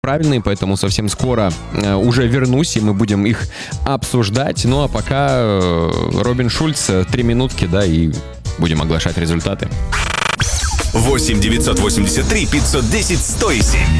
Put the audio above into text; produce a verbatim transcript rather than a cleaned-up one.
правильные, поэтому совсем скоро э, уже вернусь, и мы будем их обсуждать. Ну а пока э, Робин Шульц, э, три минутки, да, и будем оглашать результаты. восемь девятьсот восемьдесят три пятьсот десять сто семь.